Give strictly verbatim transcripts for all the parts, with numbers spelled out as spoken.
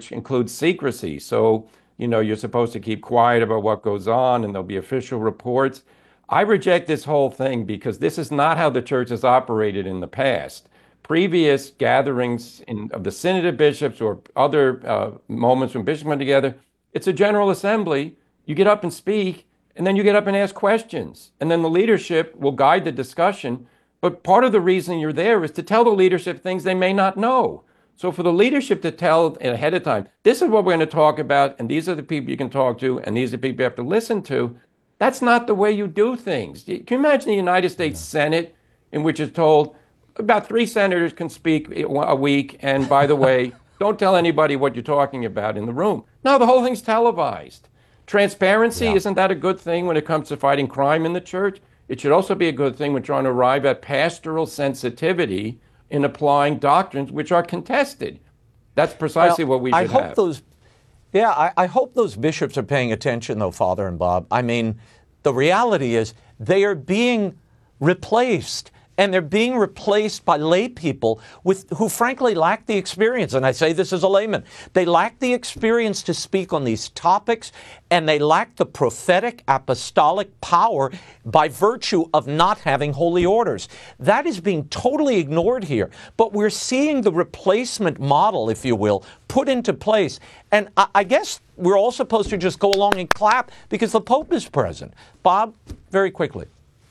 which includes secrecy. So, you know, you're supposed to keep quiet about what goes on, and there'll be official reports. I reject this whole thing because this is not how the church has operated in the past. Previous gatherings in, of the Synod of Bishops or other uh, moments when bishops come together, it's a general assembly. You get up and speak, and then you get up and ask questions. And then the leadership will guide the discussion. But part of the reason you're there is to tell the leadership things they may not know. So for the leadership to tell ahead of time, this is what we're going to talk about, and these are the people you can talk to, and these are the people you have to listen to, that's not the way you do things. Can you imagine the United States Senate, in which it's told about three senators can speak a week, and by the way, don't tell anybody what you're talking about in the room. No, the whole thing's televised. Transparency, yeah. Isn't that a good thing when it comes to fighting crime in the church? It should also be a good thing when trying to arrive at pastoral sensitivity in applying doctrines which are contested. That's precisely well, what we should I hope have. Those, yeah, I, I hope those bishops are paying attention, though, Father and Bob. I mean, the reality is they are being replaced. And they're being replaced by lay people with, who frankly lack the experience. And I say this as a layman. They lack the experience to speak on these topics, and they lack the prophetic apostolic power by virtue of not having holy orders. That is being totally ignored here. But we're seeing the replacement model, if you will, put into place. And I, I guess we're all supposed to just go along and clap because the Pope is present. Bob, very quickly.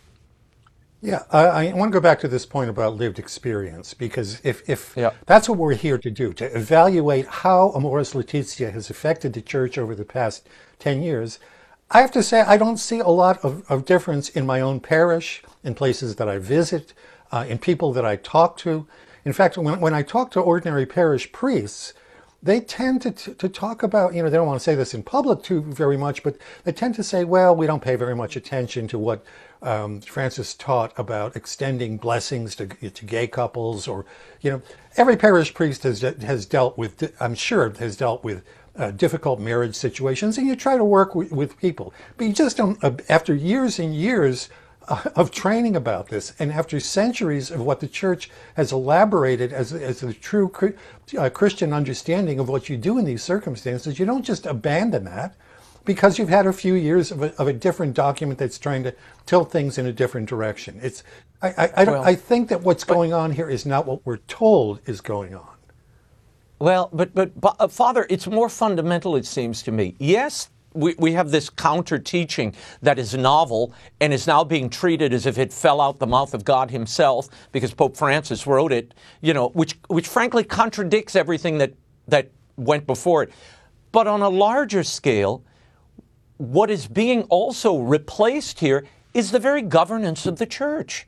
Yeah, I, I want to go back to this point about lived experience, because if, if yeah. that's what we're here to do, to evaluate how Amoris Laetitia has affected the church over the past ten years, I have to say I don't see a lot of, of difference in my own parish, in places that I visit, uh, in people that I talk to. In fact, when, when I talk to ordinary parish priests, they tend to, to talk about, you know, they don't want to say this in public too very much, but they tend to say, well, we don't pay very much attention to what um, Francis taught about extending blessings to, to gay couples, or, you know, every parish priest has has dealt with, I'm sure, has dealt with uh, difficult marriage situations, and you try to work with, with people. But you just don't, uh, after years and years of training about this, and after centuries of what the church has elaborated as, as the true uh, Christian understanding of what you do in these circumstances, you don't just abandon that because you've had a few years of a, of a different document that's trying to tilt things in a different direction. It's I I, I, don't, well, I think that what's but, going on here is not what we're told is going on. Well, but, but, but uh, Father, it's more fundamental, it seems to me. Yes, We, we have this counter-teaching that is novel and is now being treated as if it fell out the mouth of God himself because Pope Francis wrote it, you know, which which frankly contradicts everything that, that went before it. But on a larger scale, what is being also replaced here is the very governance of the church.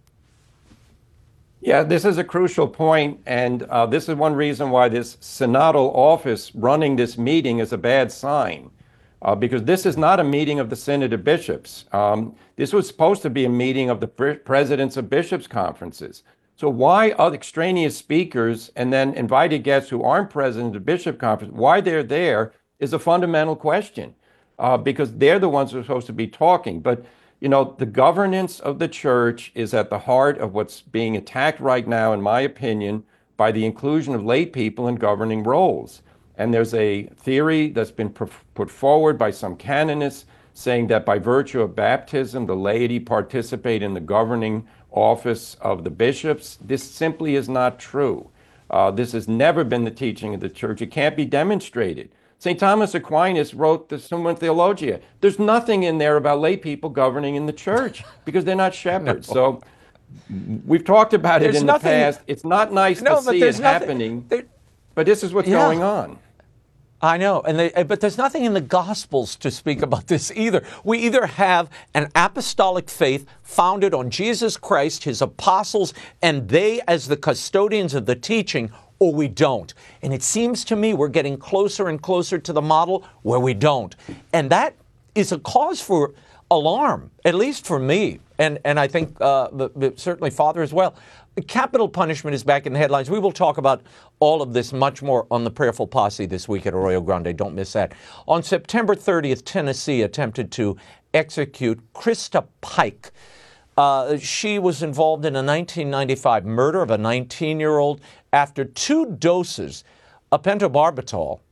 Yeah, this is a crucial point, and uh, this is one reason why this synodal office running this meeting is a bad sign. Uh, because this is not a meeting of the Synod of Bishops. Um, this was supposed to be a meeting of the pre- presidents of bishops' conferences. So why other extraneous speakers and then invited guests who aren't presidents of bishop conference, why they're there is a fundamental question, uh, because they're the ones who are supposed to be talking. But, you know, the governance of the church is at the heart of what's being attacked right now, in my opinion, by the inclusion of lay people in governing roles. And there's a theory that's been put forward by some canonists saying that by virtue of baptism, the laity participate in the governing office of the bishops. This simply is not true. Uh, this has never been the teaching of the church. It can't be demonstrated. Saint Thomas Aquinas wrote the Summa Theologia. There's nothing in there about lay people governing in the church because they're not shepherds. No. So we've talked about there's it in nothing, the past. It's not nice no, to see it nothing, happening. There, But this is what's yeah. going on. I know, and they, but there's nothing in the Gospels to speak about this either. We either have an apostolic faith founded on Jesus Christ, his apostles, and they as the custodians of the teaching, or we don't. And it seems to me we're getting closer and closer to the model where we don't. And that is a cause for alarm, at least for me, and, and I think uh, certainly Father as well. Capital punishment is back in the headlines. We will talk about all of this much more on the Prayerful Posse this week at Arroyo Grande. Don't miss that. On September thirtieth, Tennessee attempted to execute Krista Pike. Uh, she was involved in a nineteen ninety-five murder of a nineteen-year-old after two doses of pentobarbital